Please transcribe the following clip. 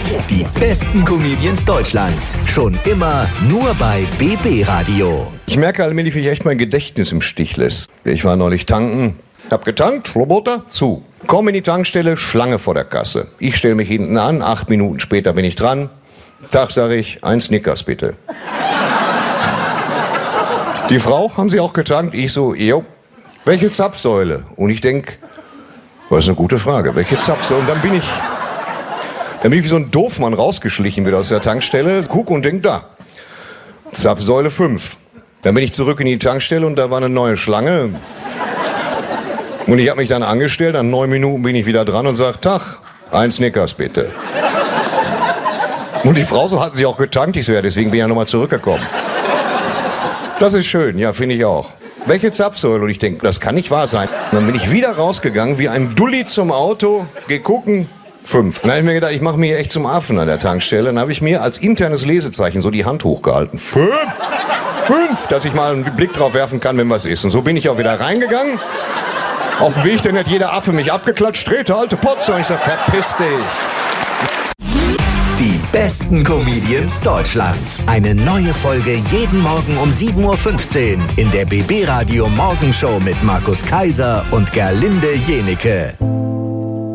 Die besten Comedians Deutschlands. Schon immer nur bei BB Radio. Ich merke allmählich, wie ich echt mein Gedächtnis im Stich lässt. Ich war neulich tanken, hab getankt, Roboter, zu. Komm in die Tankstelle, Schlange vor der Kasse. Ich stelle mich hinten an, 8 Minuten später bin ich dran. Tag, sag ich, 1 Snickers bitte. Die Frau, haben Sie auch getankt? Ich so, jo. Welche Zapfsäule? Und ich denk, was ist eine gute Frage, welche Zapfsäule? Und dann bin ich wie so ein Doofmann rausgeschlichen wieder aus der Tankstelle, guck und denk, da, Zapfsäule 5. Dann bin ich zurück in die Tankstelle und da war eine neue Schlange. Und ich habe mich dann angestellt, nach 9 Minuten bin ich wieder dran und sag, Tag, 1 Snickers bitte. Und die Frau, so hat sie auch getankt, ich so, ja, deswegen bin ich ja nochmal zurückgekommen. Das ist schön, ja, finde ich auch. Welche Zapfsäule? Und ich denke, das kann nicht wahr sein. Und dann bin ich wieder rausgegangen, wie ein Dulli zum Auto, geh gucken, 5. Dann habe ich mir gedacht, ich mache mir echt zum Affen an der Tankstelle. Dann habe ich mir als internes Lesezeichen so die Hand hochgehalten. 5! 5! Dass ich mal einen Blick drauf werfen kann, wenn was ist. Und so bin ich auch wieder reingegangen. Auf dem Weg, dann hat jeder Affe mich abgeklatscht. Trete, alte Potze. Und ich sage, verpiss dich. Die besten Comedians Deutschlands. Eine neue Folge jeden Morgen um 7.15 Uhr in der BB Radio Morgenshow mit Markus Kaiser und Gerlinde Jenike.